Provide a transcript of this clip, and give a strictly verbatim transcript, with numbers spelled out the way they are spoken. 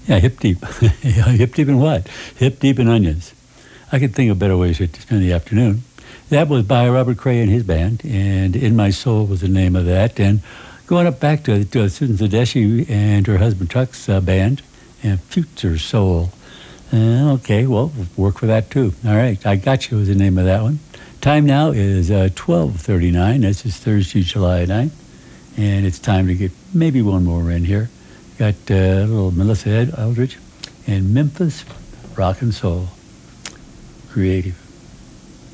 Yeah, hip deep. Yeah, hip deep in what? Hip deep in onions. I could think of better ways to spend the afternoon. That was by Robert Cray and his band, and In My Soul was the name of that. And going up back to, to Susan Tedeschi and her husband Chuck's uh, band, and Future Soul. Uh, okay, well, we'll work for that too. All right, I Got You was the name of that one. Time now is uh, twelve thirty-nine. This is Thursday, July ninth. And it's time to get maybe one more in here. Got uh, a little Melissa Ed Eldridge and Memphis Rock and Soul. Creative.